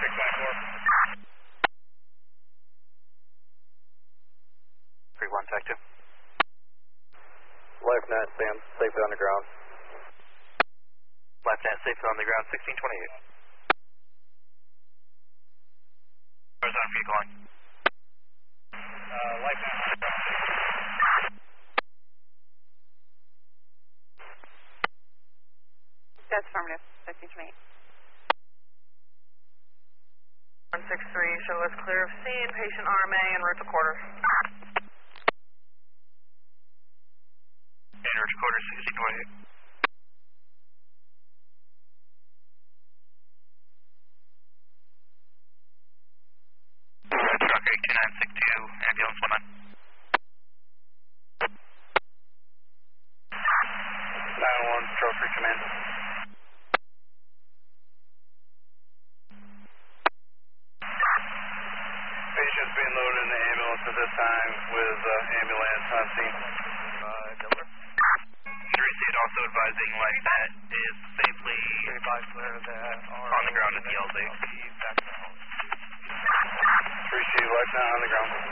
3-1, Tech 2. LifeNet, Sam, safely on the ground. LifeNet, safely on the ground, 1628. Where's on vehicle line? LifeNet. That's affirmative, 1628. 163, show us clear of scene, patient RMA en route to quarters. En route to quarters, 1628. Truck 82962, ambulance 19. 911, Trophy Command. Patient's being loaded in the ambulance at this time with ambulance on scene. Delaware. Should receive also advising LifeNet is safely on the ground at the LZ. Receive LifeNet on the ground.